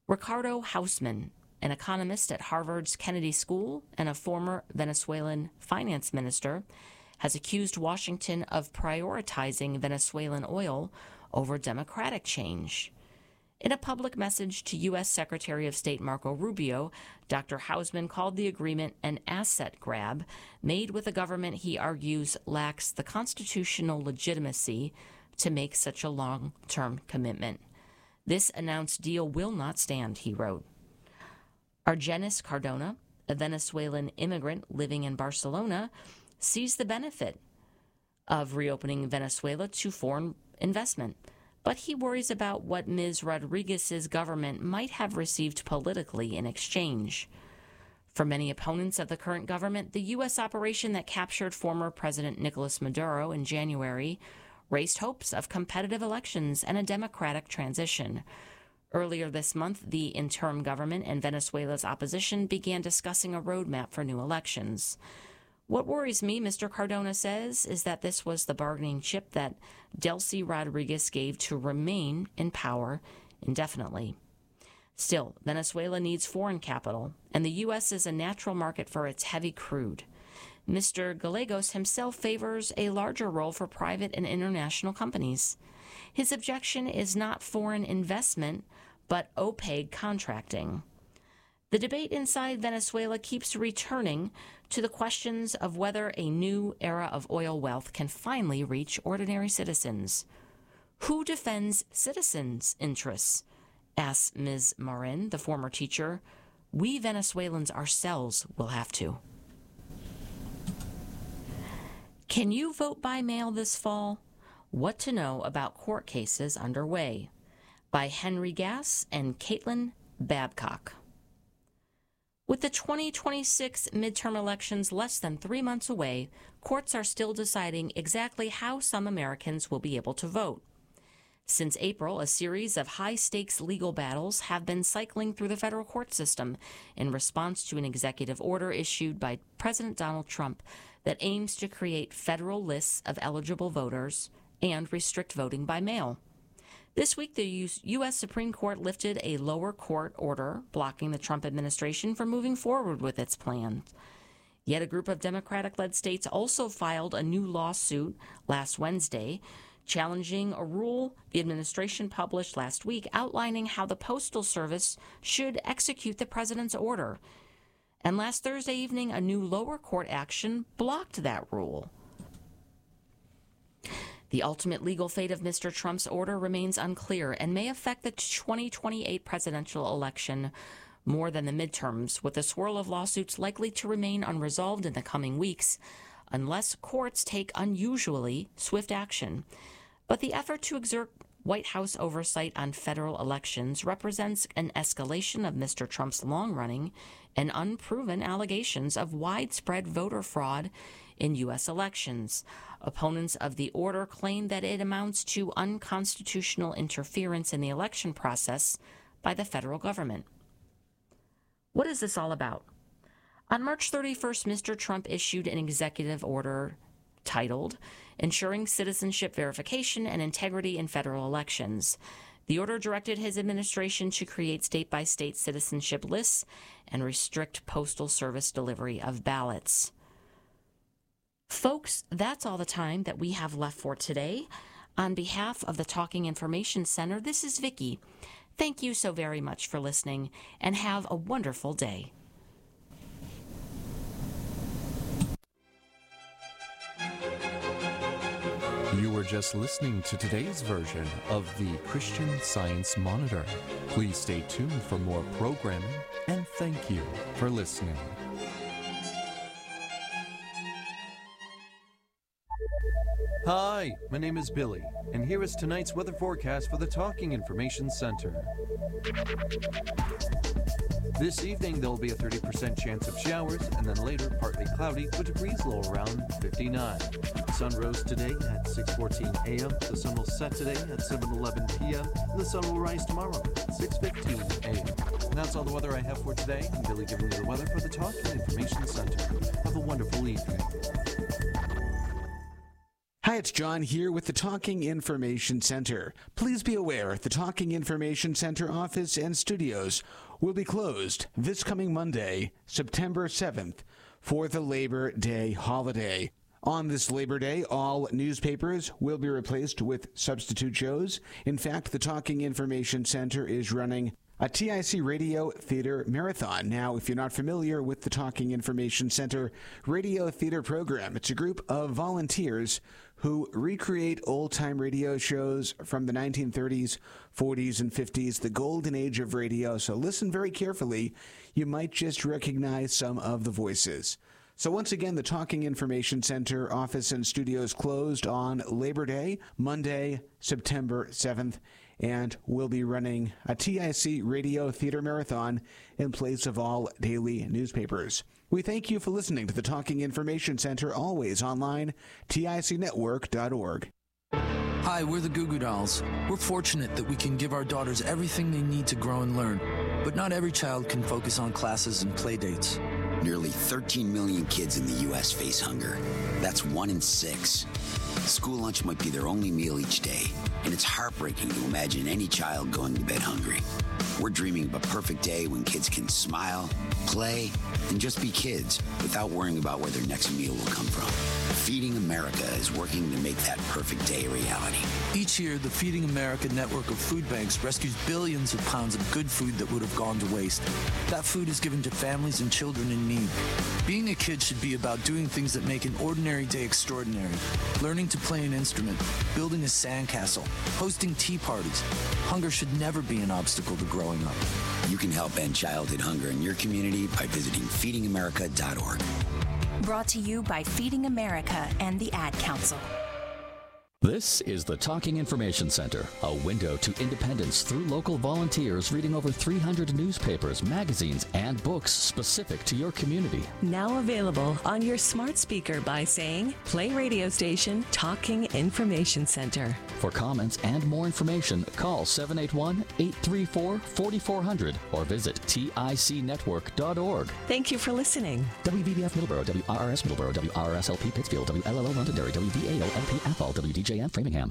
Ricardo Hausman, an economist at Harvard's Kennedy School and a former Venezuelan finance minister, has accused Washington of prioritizing Venezuelan oil over democratic change. In a public message to U.S. Secretary of State Marco Rubio, Dr. Hausman called the agreement an asset grab made with a government he argues lacks the constitutional legitimacy to make such a long-term commitment. This announced deal will not stand, he wrote. Argenis Cardona, a Venezuelan immigrant living in Barcelona, sees the benefit of reopening Venezuela to foreign investment, but he worries about what Ms. Rodriguez's government might have received politically in exchange. For many opponents of the current government, the U.S. operation that captured former President Nicolas Maduro in January raised hopes of competitive elections and a democratic transition. Earlier this month, the interim government and Venezuela's opposition began discussing a roadmap for new elections. What worries me, Mr. Cardona says, is that this was the bargaining chip that Delcy Rodriguez gave to remain in power indefinitely. Still, Venezuela needs foreign capital, and the U.S. is a natural market for its heavy crude. Mr. Gallegos himself favors a larger role for private and international companies. His objection is not foreign investment, but opaque contracting. The debate inside Venezuela keeps returning to the questions of whether a new era of oil wealth can finally reach ordinary citizens. Who defends citizens' interests? Asks Ms. Marin, the former teacher. We Venezuelans ourselves will have to. Can you vote by mail this fall? What to know about court cases underway. By Henry Gass and Caitlin Babcock. With the 2026 midterm elections less than 3 months away, courts are still deciding exactly how some Americans will be able to vote. Since April, a series of high-stakes legal battles have been cycling through the federal court system in response to an executive order issued by President Donald Trump that aims to create federal lists of eligible voters and restrict voting by mail. This week, the U.S. Supreme Court lifted a lower court order blocking the Trump administration from moving forward with its plan. Yet a group of Democratic-led states also filed a new lawsuit last Wednesday, challenging a rule the administration published last week outlining how the Postal Service should execute the president's order. And last Thursday evening, a new lower court action blocked that rule. The ultimate legal fate of Mr. Trump's order remains unclear and may affect the 2028 presidential election more than the midterms, with a swirl of lawsuits likely to remain unresolved in the coming weeks unless courts take unusually swift action. But the effort to exert White House oversight on federal elections represents an escalation of Mr. Trump's long-running and unproven allegations of widespread voter fraud in U.S. elections. Opponents of the order claim that it amounts to unconstitutional interference in the election process by the federal government. What is this all about? On March 31st, Mr. Trump issued an executive order titled Ensuring Citizenship Verification and Integrity in Federal Elections. The order directed his administration to create state-by-state citizenship lists and restrict Postal Service delivery of ballots. Folks, that's all the time that we have left for today. On behalf of the Talking Information Center, this is Vicki. Thank you so very much for listening, and have a wonderful day. You were just listening to today's version of the Christian Science Monitor. Please stay tuned for more programming, and thank you for listening. Hi, my name is Billy, and here is tonight's weather forecast for the Talking Information Center. This evening, there will be a 30% chance of showers, and then later, partly cloudy, with degrees low around 59. The sun rose today at 6:14 a.m., the sun will set today at 7:11 p.m., and the sun will rise tomorrow at 6:15 a.m. And that's all the weather I have for today. I'm Billy giving you the weather for the Talking Information Center. Have a wonderful evening. Hi it's John here with the Talking Information Center. Please be aware the Talking Information Center office and studios will be closed this coming Monday, September 7th, for the Labor Day holiday. On this Labor Day, all newspapers will be replaced with substitute shows. In fact, the Talking Information Center is running a TIC Radio Theater Marathon. Now, if you're not familiar with the Talking Information Center Radio Theater program, it's a group of volunteers who recreate old-time radio shows from the 1930s, 40s, and 50s, the golden age of radio. So listen very carefully. You might just recognize some of the voices. So once again, the Talking Information Center office and studios closed on Labor Day, Monday, September 7th, and we'll be running a TIC Radio Theater Marathon in place of all daily newspapers. We thank you for listening to the Talking Information Center, always online, ticnetwork.org. Hi, we're the Goo Goo Dolls. We're fortunate that we can give our daughters everything they need to grow and learn, but not every child can focus on classes and play dates. Nearly 13 million kids in the U.S. face hunger. That's 1 in 6. School lunch might be their only meal each day, and it's heartbreaking to imagine any child going to bed hungry. We're dreaming of a perfect day when kids can smile, play, and just be kids without worrying about where their next meal will come from. Feeding America is working to make that perfect day a reality. Each year, the Feeding America network of food banks rescues billions of pounds of good food that would have gone to waste. That food is given to families and children in need. Being a kid should be about doing things that make an ordinary day extraordinary. Learning to play an instrument, building a sandcastle, hosting tea parties. Hunger should never be an obstacle to growing up. You can help end childhood hunger in your community by visiting feedingamerica.org. Brought to you by Feeding America and the Ad Council. This is the Talking Information Center, a window to independence through local volunteers reading over 300 newspapers, magazines, and books specific to your community. Now available on your smart speaker by saying, play radio station Talking Information Center. For comments and more information, call 781-834-4400 or visit ticnetwork.org. Thank you for listening. WVBF Middleborough, WRRS Middleborough, WRSLP Pittsfield, WLLO Londonderry, WVAO-LP Athol, WDJM Framingham.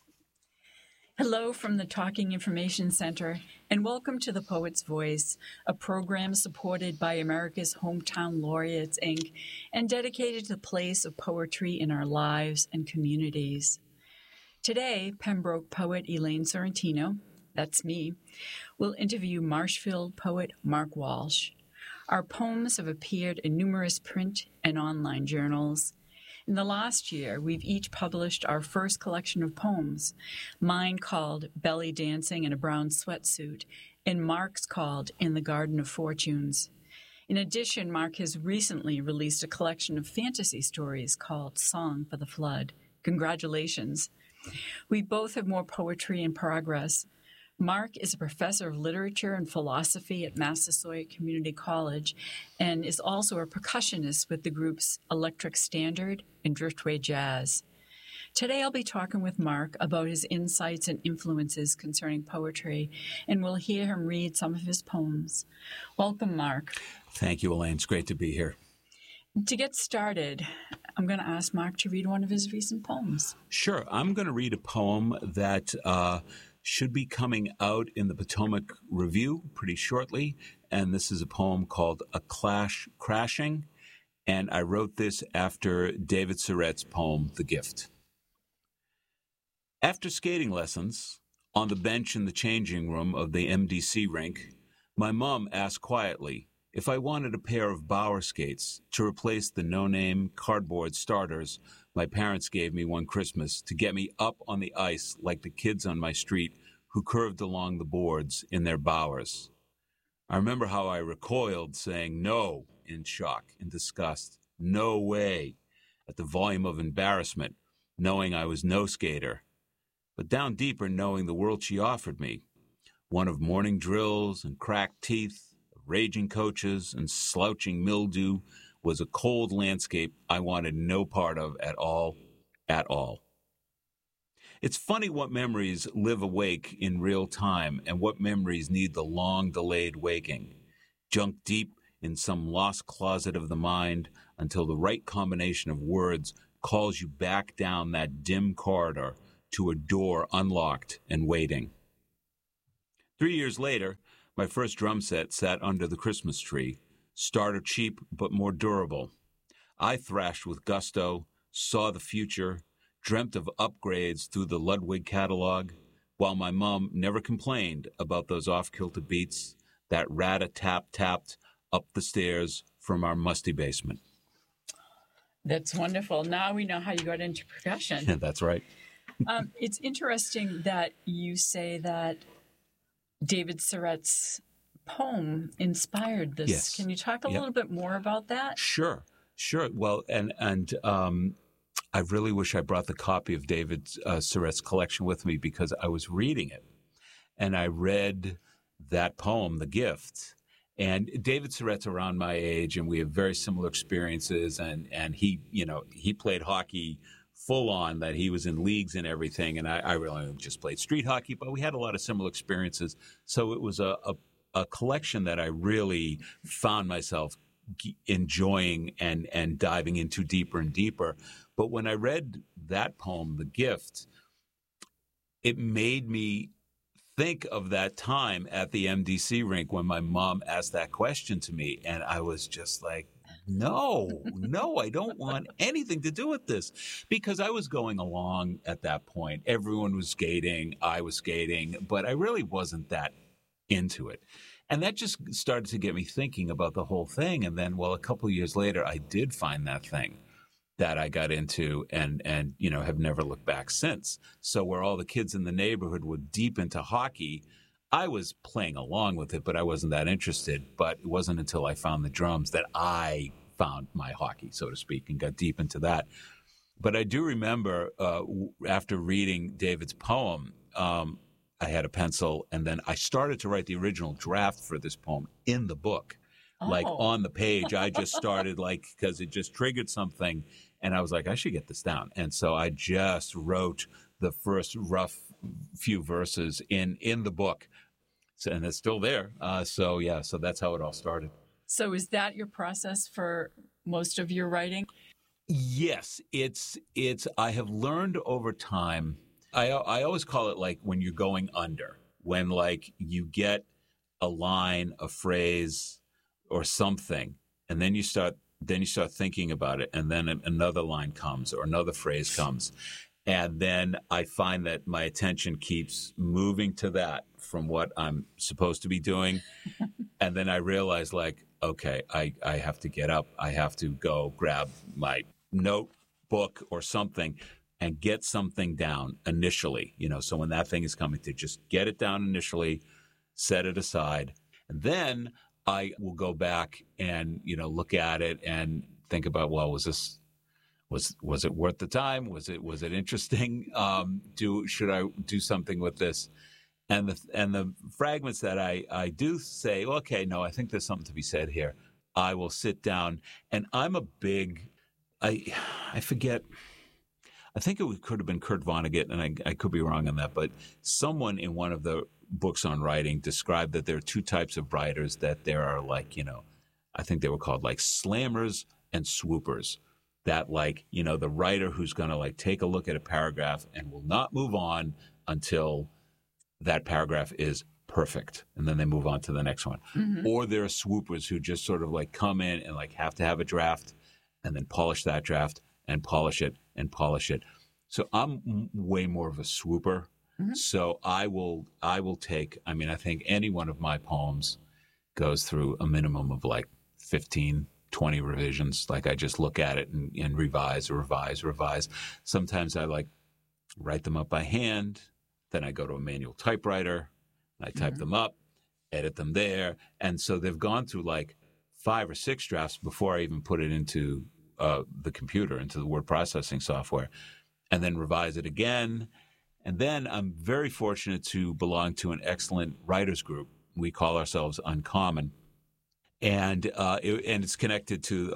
Hello from the Talking Information Center, and welcome to The Poet's Voice, a program supported by America's Hometown Laureates, Inc., and dedicated to the place of poetry in our lives and communities. Today, Pembroke poet Elaine Sorrentino, that's me, will interview Marshfield poet Mark Walsh. Our poems have appeared in numerous print and online journals. In the last year, we've each published our first collection of poems, mine called Belly Dancing in a Brown Sweatsuit, and Mark's called In the Garden of Fortunes. In addition, Mark has recently released a collection of fantasy stories called Song for the Flood. Congratulations. We both have more poetry in progress. Mark is a professor of literature and philosophy at Massasoit Community College and is also a percussionist with the groups Electric Standard and Driftway Jazz. Today I'll be talking with Mark about his insights and influences concerning poetry, and we'll hear him read some of his poems. Welcome, Mark. Thank you, Elaine. It's great to be here. To get started, I'm going to ask Mark to read one of his recent poems. Sure. I'm going to read a poem that should be coming out in the Potomac Review pretty shortly, and this is a poem called A Clash Crashing, and I wrote this after David Surrett's poem, The Gift. After skating lessons, on the bench in the changing room of the MDC rink, my mom asked quietly if I wanted a pair of Bauer skates to replace the no-name cardboard starters my parents gave me one Christmas to get me up on the ice like the kids on my street who curved along the boards in their Bauers. I remember how I recoiled, saying no in shock and disgust, no way, at the volume of embarrassment, knowing I was no skater, but down deeper knowing the world she offered me, one of morning drills and cracked teeth, raging coaches and slouching mildew, was a cold landscape I wanted no part of at all, at all. It's funny what memories live awake in real time and what memories need the long-delayed waking, junk deep in some lost closet of the mind until the right combination of words calls you back down that dim corridor to a door unlocked and waiting. 3 years later, my first drum set sat under the Christmas tree, starter cheap but more durable. I thrashed with gusto, saw the future, dreamt of upgrades through the Ludwig catalog, while my mom never complained about those off-kilter beats that rat-a-tap-tapped up the stairs from our musty basement. That's wonderful. Now we know how you got into percussion. That's right. It's interesting that you say that David Surratt's poem inspired this. Yes. Can you talk a little bit more about that? Sure. Well, and I really wish I brought the copy of David Surratt's collection with me, because I was reading it, and I read that poem, The Gift. And David Surratt's around my age, and we have very similar experiences. And he played hockey full on, that he was in leagues and everything. And I really just played street hockey, but we had a lot of similar experiences. So it was a collection that I really found myself enjoying and diving into deeper and deeper. But when I read that poem, The Gift, it made me think of that time at the MDC rink when my mom asked that question to me. And I was just like, no, I don't want anything to do with this, because I was going along at that point. Everyone was skating. I was skating, but I really wasn't that into it. And that just started to get me thinking about the whole thing. And then, a couple of years later, I did find that thing that I got into and have never looked back since. So where all the kids in the neighborhood were deep into hockey, I was playing along with it, but I wasn't that interested. But it wasn't until I found the drums that I found my hockey, so to speak, and got deep into that. But I do remember after reading David's poem, I had a pencil, and then I started to write the original draft for this poem in the book. Like on the page, I just started because it just triggered something. And I was like, I should get this down. And so I just wrote the first rough few verses in the book. So, and it's still there. So that's how it all started. So is that your process for most of your writing? Yes, I have learned over time. I always call it like when you're going under, when you get a line, a phrase, or something, and then you start thinking about it, and then another line comes or another phrase comes, and then I find that my attention keeps moving to that from what I'm supposed to be doing, and then I realize okay, I have to get up, I have to go grab my notebook or something and get something down initially, so when that thing is coming, to just get it down initially, set it aside, and then I will go back and, look at it and think about, was it worth the time? Was it interesting? Should I do something with this? And the fragments that I do say, okay, no, I think there's something to be said here. I will sit down, and I'm a big, I forget, I think it could have been Kurt Vonnegut, and I could be wrong on that, but someone in one of the books on writing described that there are two types of writers, that there are I think they were called slammers and swoopers, that the writer who's going to take a look at a paragraph and will not move on until that paragraph is perfect, and then they move on to the next one. Mm-hmm. Or there are swoopers who just sort of come in and have to have a draft and then polish that draft and polish it and polish it. So I'm way more of a swooper. Mm-hmm. So I will take, I think any one of my poems goes through a minimum of 15, 20 revisions. I just look at it and revise. Sometimes I write them up by hand. Then I go to a manual typewriter. I type them up, edit them there. And so they've gone through 5 or 6 drafts before I even put it into the computer, into the word processing software, and then revise it again. And then I'm very fortunate to belong to an excellent writers group. We call ourselves Uncommon, and it's connected to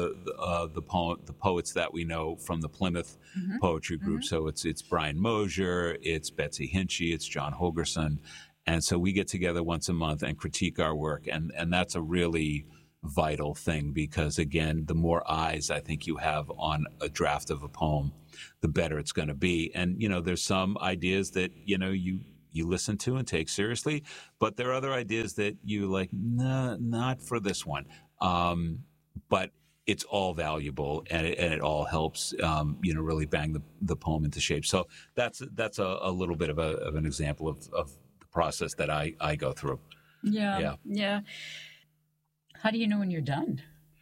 the poets that we know from the Plymouth Poetry Group. Mm-hmm. So it's Brian Mosier, it's Betsy Hinchy, it's John Holgerson, and so we get together once a month and critique our work, and that's a really vital thing, because again, the more eyes I think you have on a draft of a poem, the better it's going to be. And, there's some ideas that, you listen to and take seriously, but there are other ideas that you like, nah, not for this one. But it's all valuable, and it all helps, really bang the poem into shape. So that's a little bit of an example of the process that I go through. Yeah. How do you know when you're done?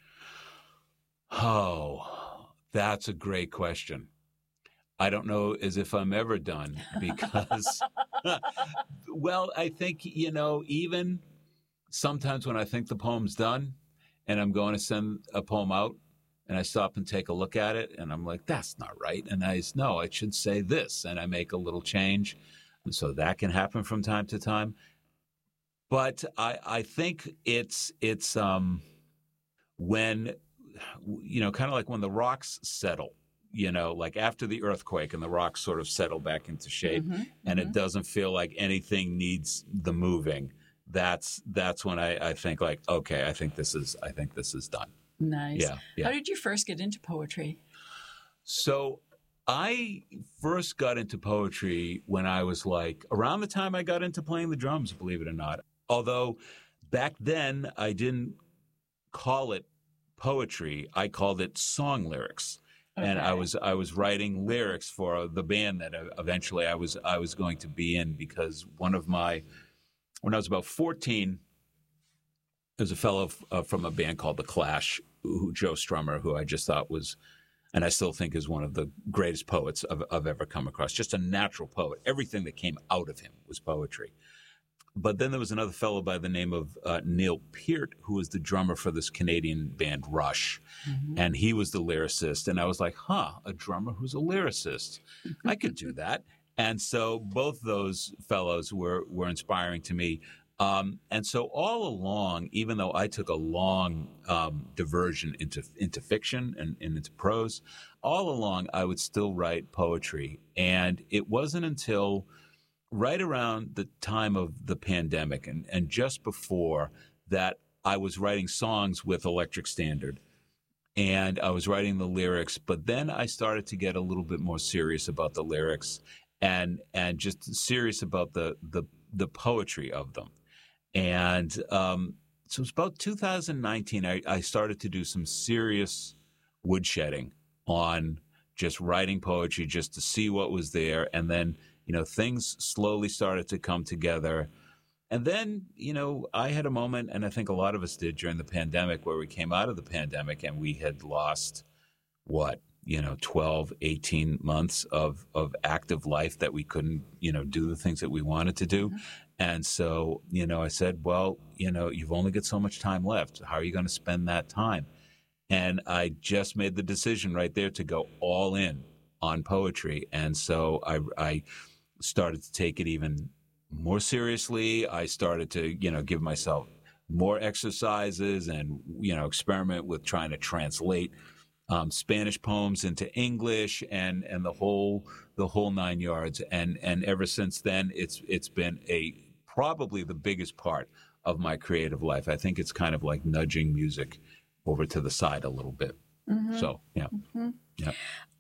Oh, that's a great question. I don't know as if I'm ever done, because, well, I think, even sometimes when I think the poem's done and I'm going to send a poem out and I stop and take a look at it and I'm like, that's not right. And I should say this. And I make a little change. And so that can happen from time to time. But I think it's when, kind of like when the rocks settle, like after the earthquake and the rocks sort of settle back into shape, and it doesn't feel like anything needs the moving. That's when I think like, okay, I think this is done. Nice. Yeah. How did you first get into poetry? So I first got into poetry when I was like around the time I got into playing the drums, believe it or not. Although back then I didn't call it poetry, I called it song lyrics. Okay. And I was writing lyrics for the band that eventually I was going to be in, because when I was about 14, there was a fellow from a band called The Clash, Joe Strummer, who I just thought was, and I still think is one of the greatest poets I've ever come across. Just a natural poet. Everything that came out of him was poetry. But then there was another fellow by the name of Neil Peart, who was the drummer for this Canadian band Rush. And he was the lyricist. And I was like, a drummer who's a lyricist. I could do that. And so both those fellows were inspiring to me. And so all along, even though I took a long diversion into fiction and into prose, all along I would still write poetry. And it wasn't until right around the time of the pandemic and just before that I was writing songs with Electric Standard, and I was writing the lyrics, but then I started to get a little bit more serious about the lyrics and just serious about the poetry of them. And so it was about 2019, I started to do some serious woodshedding on just writing poetry just to see what was there. And then things slowly started to come together. And then, I had a moment, and I think a lot of us did during the pandemic, where we came out of the pandemic and we had lost, 12, 18 months of active life that we couldn't, do the things that we wanted to do. And so, I said, well, you've only got so much time left. How are you going to spend that time? And I just made the decision right there to go all in on poetry. And so I started to take it even more seriously. I started to, give myself more exercises and, experiment with trying to translate Spanish poems into English and the whole 9 yards. And ever since then, it's been probably the biggest part of my creative life. I think it's kind of like nudging music over to the side a little bit. So, yeah. Yeah.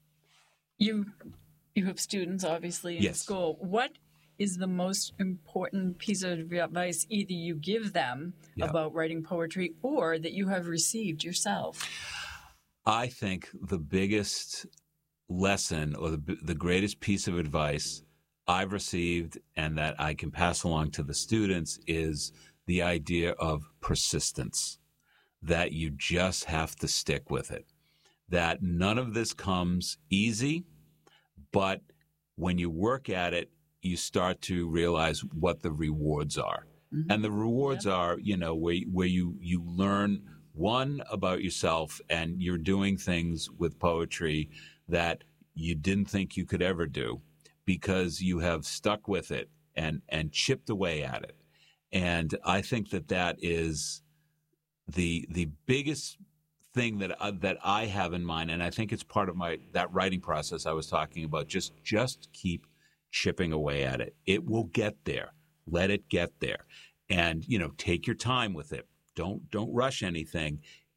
You have students, obviously, in school. What is the most important piece of advice either you give them about writing poetry or that you have received yourself? I think the biggest lesson or the greatest piece of advice I've received and that I can pass along to the students is the idea of persistence, that you just have to stick with it, that none of this comes easy. But when you work at it, you start to realize what the rewards are. And the rewards are, where you learn, one, about yourself, and you're doing things with poetry that you didn't think you could ever do because you have stuck with it and chipped away at it. And I think that is the biggest thing that I have in mind, and I think it's part of that writing process I was talking about. Just keep chipping away at it. It will get there. Let it get there, and take your time with it. Don't rush anything.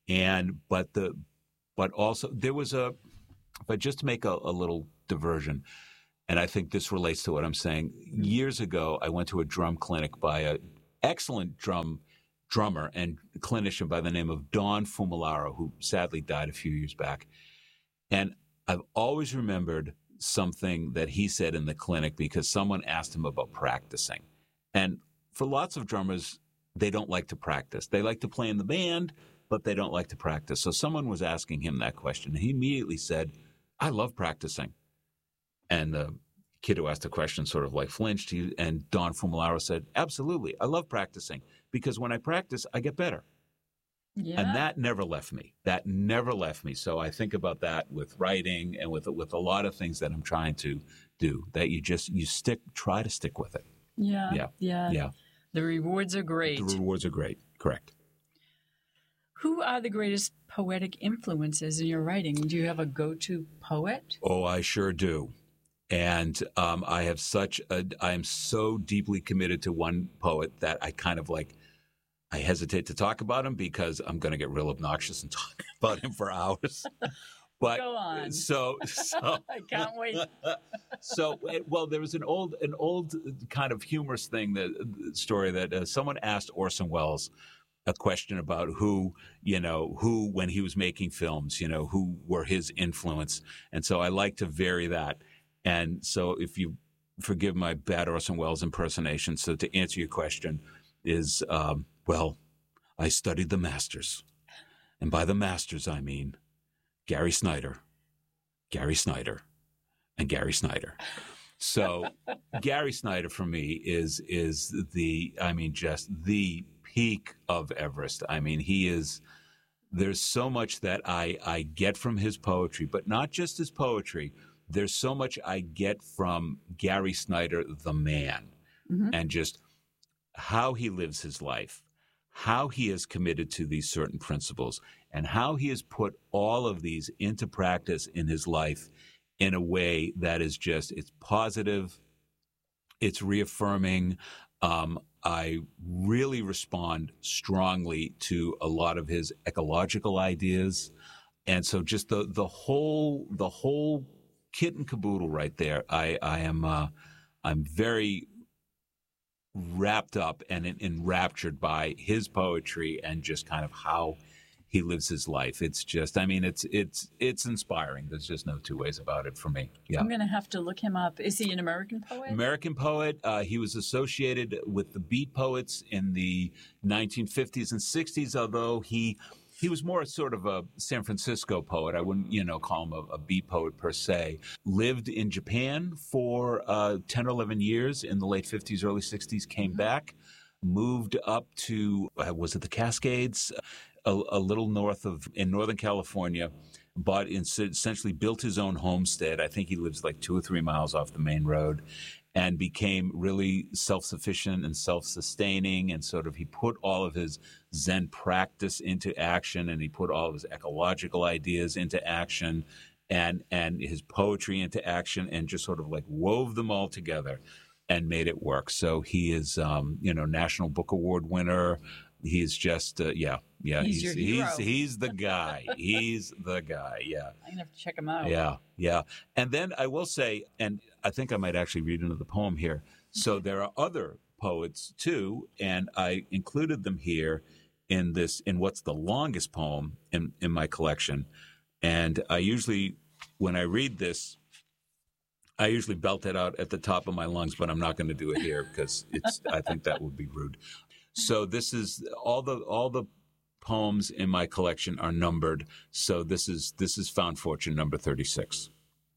But also there was but just to make a little diversion, and I think this relates to what I'm saying. Years ago, I went to a drum clinic by an excellent drummer and clinician by the name of Don Fumilaro, who sadly died a few years back. And I've always remembered something that he said in the clinic because someone asked him about practicing. And for lots of drummers, they don't like to practice. They like to play in the band, but they don't like to practice. So someone was asking him that question, and he immediately said, I love practicing. And the kid who asked the question sort of like flinched, and Don Fumilaro said, absolutely, I love practicing, because when I practice, I get better. Yeah. And that never left me. So I think about that with writing and with a lot of things that I'm trying to do, that you try to stick with it. Yeah. The rewards are great. Correct. Who are the greatest poetic influences in your writing? Do you have a go-to poet? Oh, I sure do. And I am so deeply committed to one poet that I hesitate to talk about him because I'm going to get real obnoxious and talk about him for hours. But go on. So I can't wait. There was an old kind of humorous story that someone asked Orson Welles a question about who, when he was making films, who were his influence. And so I like to vary that. And so if you forgive my bad Orson Welles impersonation, so to answer your question is, I studied the masters. And by the masters, I mean Gary Snyder, and Gary Snyder. So Gary Snyder for me is just the peak of Everest. I mean, there's so much that I get from his poetry, but not just his poetry. There's so much I get from Gary Snyder, the man, and just how he lives his life, how he is committed to these certain principles, and how he has put all of these into practice in his life in a way that is it's positive, it's reaffirming. I really respond strongly to a lot of his ecological ideas. And so just the whole kit and caboodle right there, I'm very wrapped up and enraptured by his poetry and just kind of how he lives his life. It's just, it's inspiring. There's just no two ways about it for me. Yeah. I'm going to have to look him up. Is he an American poet? American poet. He was associated with the Beat Poets in the 1950s and 60s, although he was more sort of a San Francisco poet. I wouldn't, call him a beat poet per se. Lived in Japan for 10 or 11 years in the late 50s, early 60s, came back, moved up to, was it the Cascades? A little in Northern California, but essentially built his own homestead. I think he lives like 2 or 3 miles off the main road, and became really self-sufficient and self-sustaining. And sort of he put all of his Zen practice into action, and he put all of his ecological ideas into action, and his poetry into action, and just sort of like wove them all together and made it work. So he is, National Book Award winner. He's just, He's your hero. He's the guy. He's the guy. Yeah. I'm gonna have to check him out. Yeah. And then I will say, and I think I might actually read another poem here. So there are other poets too, and I included them here in what's the longest poem in my collection. And I usually, when I read this, I usually belt it out at the top of my lungs, but I'm not going to do it here because I think that would be rude. So this is all the poems in my collection are numbered. So this is Found Fortune number 36.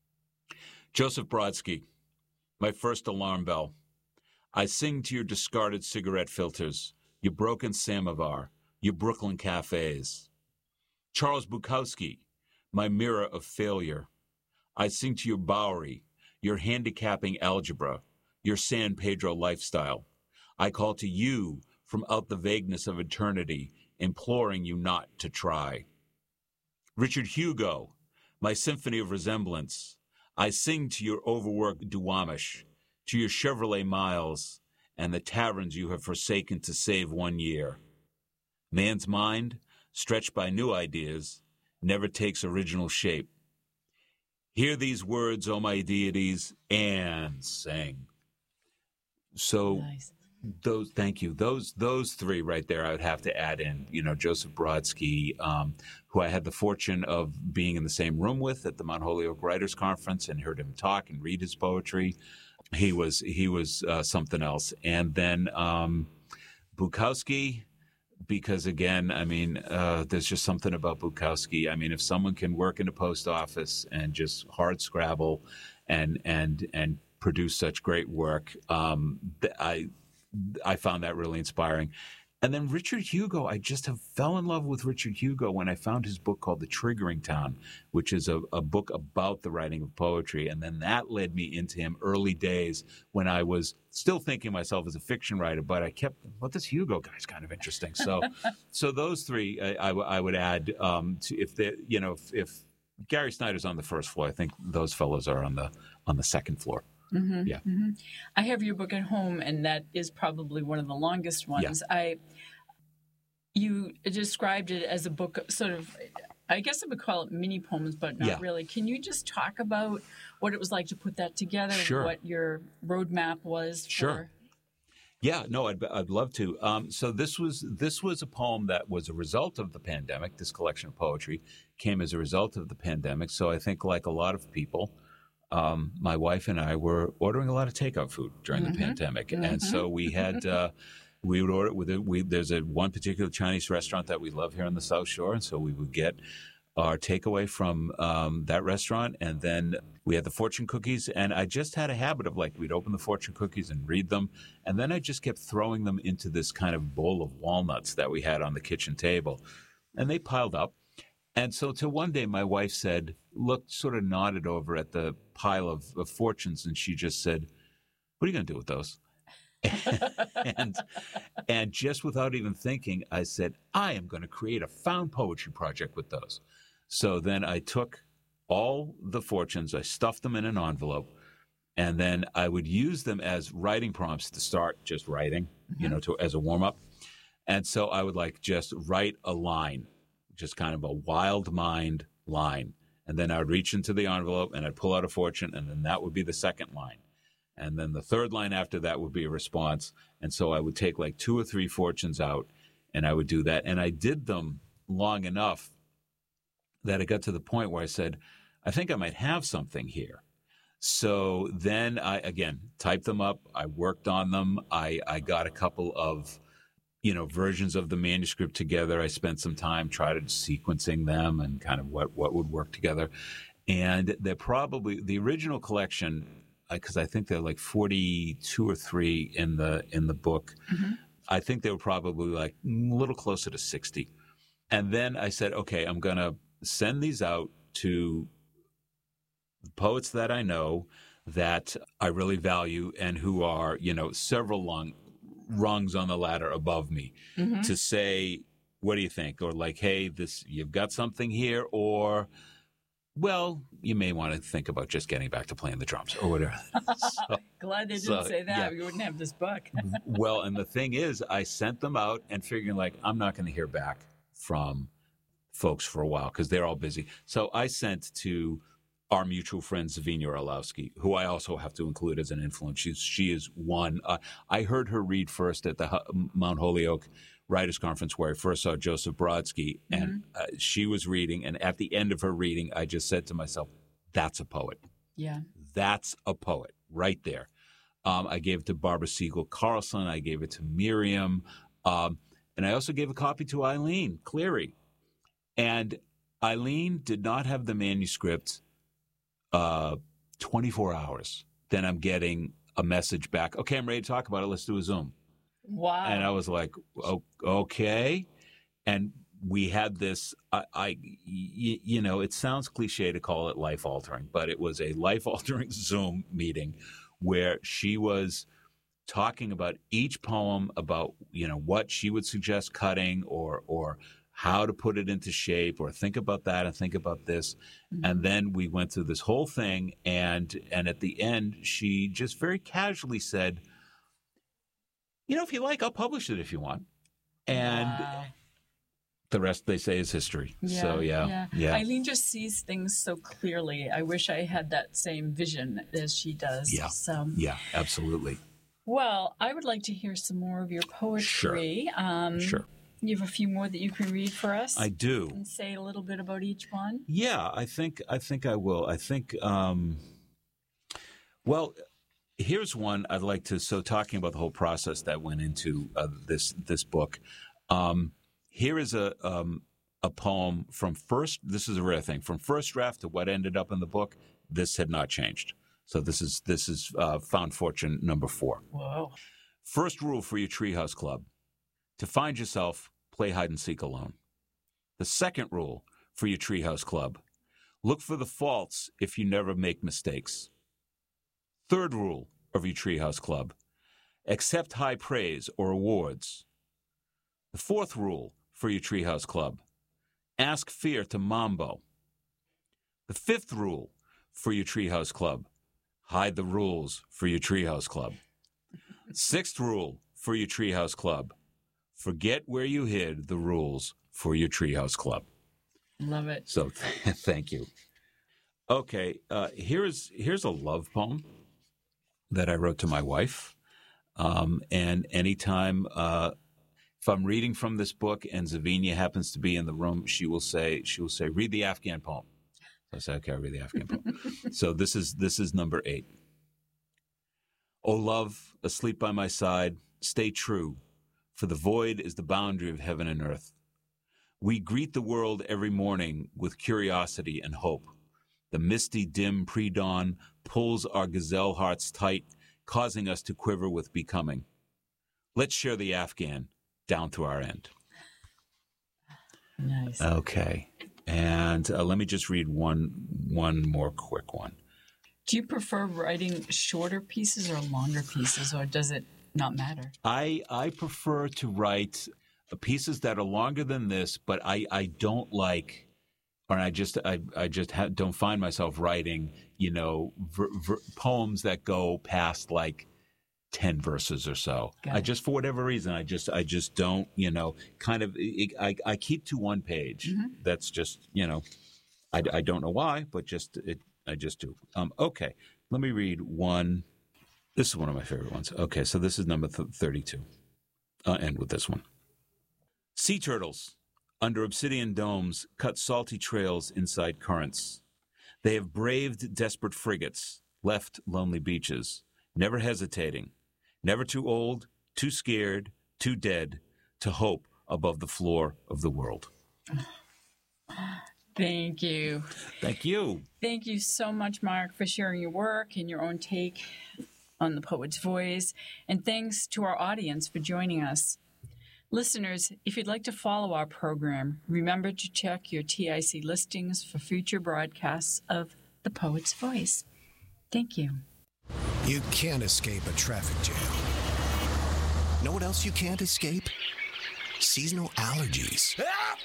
Joseph Brodsky, my first alarm bell. I sing to your discarded cigarette filters, your broken samovar, your Brooklyn cafes. Charles Bukowski, my mirror of failure. I sing to your Bowery, your handicapping algebra, your San Pedro lifestyle. I call to you from out the vagueness of eternity, imploring you not to try. Richard Hugo, my symphony of resemblance. I sing to your overworked Duwamish, to your Chevrolet miles, and the taverns you have forsaken to save 1 year. Man's mind, stretched by new ideas, never takes original shape. Hear these words, O my deities, and sing. So Nice. thank you. Those three right there, I would have to add in. Joseph Brodsky, who I had the fortune of being in the same room with at the Mount Holyoke Writers Conference and heard him talk and read his poetry. He was something else. And then Bukowski, because again, there's just something about Bukowski. If someone can work in a post office and just hard scrabble and produce such great work, I found that really inspiring. And then Richard Hugo, I just have fell in love with Richard Hugo when I found his book called The Triggering Town, which is a book about the writing of poetry. And then that led me into him early days when I was still thinking myself as a fiction writer, but I kept, this Hugo guy's kind of interesting. So those three I would add to if Gary Snyder's on the first floor, I think those fellows are on the second floor. Mm-hmm, yeah. Mm-hmm. I have your book at home, and that is probably one of the longest ones. Yeah. You described it as a book, sort of, I guess I would call it mini poems, but not really. Can you just talk about what it was like to put that together? Sure. What your roadmap was? Sure. Yeah, no, I'd love to. So this was a poem that was a result of the pandemic. This collection of poetry came as a result of the pandemic. So I think, like a lot of people, my wife and I were ordering a lot of takeout food during the pandemic, and so we had we would order there's one particular Chinese restaurant that we love here on the South Shore, and so we would get our takeaway from that restaurant, and then we had the fortune cookies, and I just had a habit of we'd open the fortune cookies and read them, and then I just kept throwing them into this kind of bowl of walnuts that we had on the kitchen table, and they piled up. And so till one day my wife said, sort of nodded over at the pile of fortunes, and she just said, "What are you going to do with those?" and just without even thinking, I said, "I am going to create a found poetry project with those." So then I took all the fortunes, I stuffed them in an envelope, and then I would use them as writing prompts to start just writing, as a warm-up. And so I would just write a line, just kind of a wild mind line. And then I would reach into the envelope and I'd pull out a fortune, and then that would be the second line. And then the third line after that would be a response. And so I would take 2 or 3 fortunes out, and I would do that. And I did them long enough that it got to the point where I said, I think I might have something here. So then I, again, typed them up. I worked on them. I got a couple of versions of the manuscript together. I spent some time trying to sequencing them and kind of what would work together. And they're probably the original collection, because I think they're 42 or 3 in the book. Mm-hmm. I think they were probably a little closer to 60. And then I said, okay, I'm going to send these out to poets that I know that I really value and who are, several rungs on the ladder above me, to say, what do you think? Or hey, you've got something here, or, well, you may want to think about just getting back to playing the drums or whatever. Glad they didn't say that. Yeah. We wouldn't have this book. Well, and the thing is, I sent them out and figuring I'm not going to hear back from folks for a while because they're all busy. So I sent to our mutual friend, Zavina Orlowski, who I also have to include as an influence. She is one. I heard her read first at the Mount Holyoke Writers Conference, where I first saw Joseph Brodsky, and she was reading. And at the end of her reading, I just said to myself, that's a poet. Yeah. That's a poet right there. I gave it to Barbara Siegel Carlson. I gave it to Miriam. And I also gave a copy to Eileen Cleary. And Eileen did not have the manuscript 24 hours. Then I'm getting a message back. Okay, I'm ready to talk about it. Let's do a Zoom. Wow. And I was like, okay. And we had this, it sounds cliche to call it life-altering, but it was a life-altering Zoom meeting where she was talking about each poem, about, what she would suggest cutting or how to put it into shape, or think about that and think about this. Mm-hmm. And then we went through this whole thing, and at the end, she just very casually said, if you like, I'll publish it if you want. And wow. the rest, they say, is history. Yeah, So, yeah. Eileen just sees things so clearly. I wish I had that same vision as she does. Yeah. So. Yeah, absolutely. Well, I would like to hear some more of your poetry. Sure. You have a few more that you can read for us? I do. And say a little bit about each one? Yeah, I think I will. I think, well, here's one I'd like to, so talking about the whole process that went into this book, here is a poem from this is a rare thing, from first draft to what ended up in the book, this had not changed. So this is Found Fortune number 4. Whoa. First rule for your Treehouse Club: to find yourself, play hide and seek alone. The second rule for your Treehouse Club: look for the faults if you never make mistakes. Third rule of your Treehouse Club: accept high praise or awards. The fourth rule for your Treehouse Club: ask fear to mambo. The fifth rule for your Treehouse Club: hide the rules for your Treehouse Club. Sixth rule for your Treehouse Club: forget where you hid the rules for your Treehouse Club. Love it. So thank you. Okay, here's a love poem that I wrote to my wife. And anytime if I'm reading from this book and Zavinia happens to be in the room, she will say, read the Afghan poem. So I say, okay, I'll read the Afghan poem. So this is number 8. O love, asleep by my side, stay true, for the void is the boundary of heaven and earth. We greet the world every morning with curiosity and hope. The misty, dim pre-dawn pulls our gazelle hearts tight, causing us to quiver with becoming. Let's share the Afghan down to our end. Nice. Okay. And let me just read one more quick one. Do you prefer writing shorter pieces or longer pieces, or does it not matter? I prefer to write pieces that are longer than this, but I don't like, or I just don't find myself writing, poems that go past like 10 verses or so. I just, for whatever reason, I just don't, I keep to one page. Mm-hmm. That's just, I don't know why, but I just do. Okay, let me read one. This is one of my favorite ones. Okay, so this is number 32. I'll end with this one. Sea turtles under obsidian domes cut salty trails inside currents. They have braved desperate frigates, left lonely beaches, never hesitating, never too old, too scared, too dead to hope above the floor of the world. Thank you. Thank you. Thank you so much, Mark, for sharing your work and your own take on the Poet's Voice. And thanks to our audience for joining us. Listeners, if you'd like to follow our program, remember to check your TIC listings for future broadcasts of The Poet's Voice. Thank you. You can't escape a traffic jam. Know what else you can't escape? Seasonal allergies.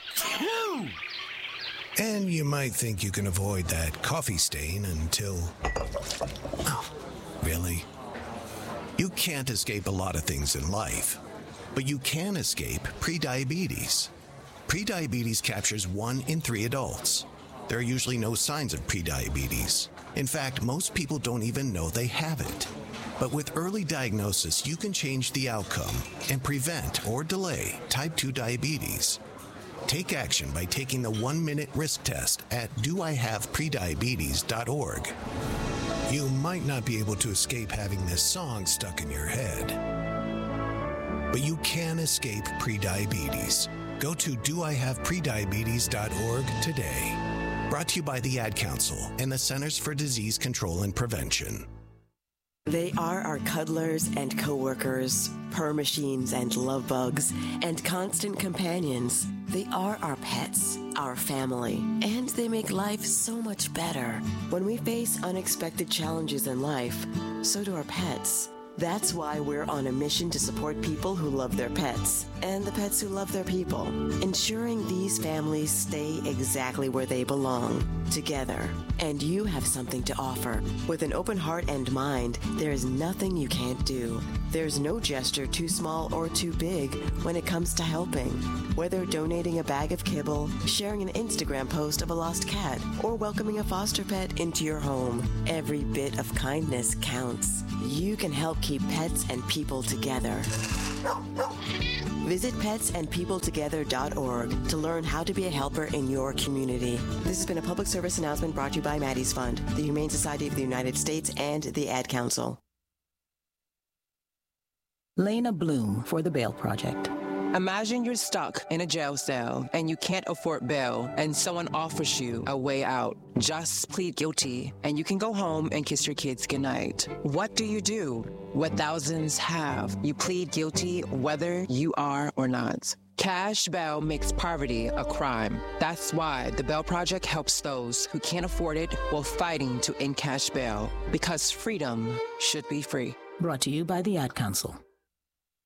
And you might think you can avoid that coffee stain until... Oh, really? You can't escape a lot of things in life. But you can escape prediabetes. Prediabetes captures 1 in 3 adults. There are usually no signs of prediabetes. In fact, most people don't even know they have it. But with early diagnosis, you can change the outcome and prevent or delay type 2 diabetes. Take action by taking the 1-minute risk test at doihaveprediabetes.org. You might not be able to escape having this song stuck in your head, but you can escape prediabetes. Go to doihaveprediabetes.org today. Brought to you by the Ad Council and the Centers for Disease Control and Prevention. They are our cuddlers and coworkers, purr machines and love bugs, and constant companions. They are our pets, our family, and they make life so much better. When we face unexpected challenges in life, so do our pets. That's why we're on a mission to support people who love their pets and the pets who love their people, ensuring these families stay exactly where they belong, together. And you have something to offer. With an open heart and mind, there is nothing you can't do. There's no gesture too small or too big when it comes to helping. Whether donating a bag of kibble, sharing an Instagram post of a lost cat, or welcoming a foster pet into your home, every bit of kindness counts. You can help keep pets and people together. Visit petsandpeopletogether.org to learn how to be a helper in your community. This has been a public service announcement brought to you by Maddie's Fund, the Humane Society of the United States, and the Ad Council. Lena Bloom for the Bail Project. Imagine you're stuck in a jail cell and you can't afford bail and someone offers you a way out. Just plead guilty and you can go home and kiss your kids goodnight. What do? What thousands have. You plead guilty whether you are or not. Cash bail makes poverty a crime. That's why the Bail Project helps those who can't afford it while fighting to end cash bail. Because freedom should be free. Brought to you by the Ad Council.